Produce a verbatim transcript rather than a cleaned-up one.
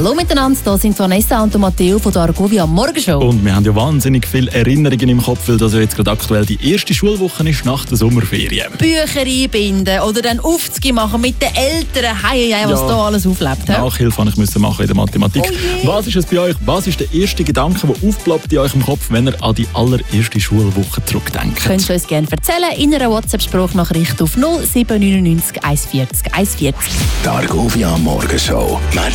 Hallo miteinander, hier sind Vanessa und Matteo von der Argovia Morgenshow. Und wir haben ja wahnsinnig viele Erinnerungen im Kopf, weil das ja jetzt gerade aktuell die erste Schulwoche ist nach der Sommerferien. Bücher einbinden oder dann Aufzüge machen mit den Eltern. Hei, hei, was Ja. da alles auflebt. He? Nachhilfe musste ich müssen machen in der Mathematik. Oh was ist es bei euch? Was ist der erste Gedanke, der aufploppt in eurem Kopf, wenn ihr an die allererste Schulwoche zurückdenkt? Könnt ihr uns gerne erzählen in einer WhatsApp-Sprachnachricht auf null sieben neun neun eins vier eins vierzig. Die Argovia Morgenshow.